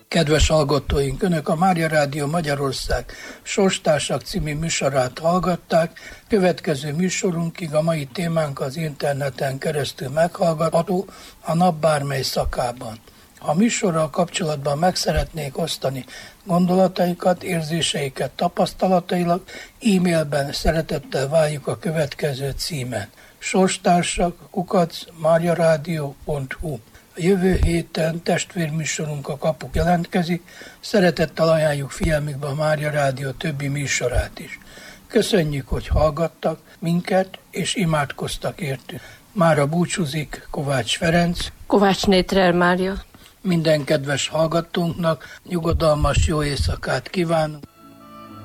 Kedves hallgatóink, Önök a Mária Rádió Magyarország Sorstársak című műsorát hallgatták. Következő műsorunkig a mai témánk az interneten keresztül meghallgatható a nap bármely szakában. Ha műsorral kapcsolatban meg szeretnék osztani gondolataikat, érzéseiket, tapasztalatailag, e-mailben szeretettel várjuk a következő címen: sorstársak@mariaradio.hu. A jövő héten testvérműsorunk a kapuk jelentkezik, szeretettel ajánljuk figyelmükbe a Mária Rádió többi műsorát is. Köszönjük, hogy hallgattak minket és imádkoztak értünk. Mára búcsúzik Kovács Ferenc, Kovács Nétrer Mária. Minden kedves hallgatónknak nyugodalmas jó éjszakát kívánunk.